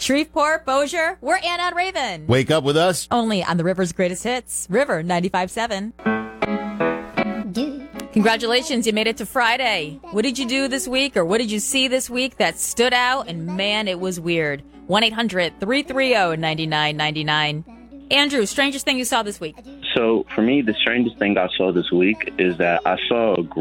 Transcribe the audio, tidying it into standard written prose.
Shreveport, Bossier, we're Anna and Raven. Wake up with us. Only on the River's Greatest Hits, River 95.7. Congratulations, you made it to Friday. What did you do this week, or what did you see this week that stood out? And man, it was weird. 1-800-330-9999. Andrew, strangest thing you saw this week? So for me, the strangest thing I saw this week is that I saw a